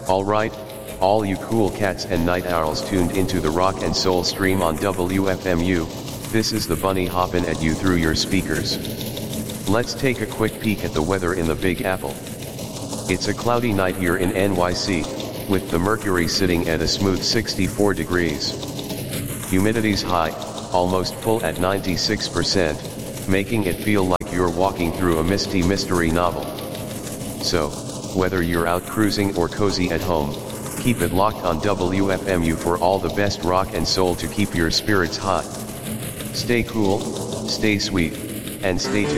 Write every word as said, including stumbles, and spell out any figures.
Alright, all you cool cats and night owls tuned into the rock and soul stream on W F M U, this is the bunny hoppin' at you through your speakers. Let's take a quick peek at the weather in the Big Apple. It's a cloudy night here in N Y C, with the mercury sitting at a smooth sixty-four degrees. Humidity's high, almost full at ninety-six percent, making it feel like you're walking through a misty mystery novel. So, whether you're out cruising or cozy at home, keep it locked on W F M U for all the best rock and soul to keep your spirits hot. Stay cool, stay sweet, and stay tuned.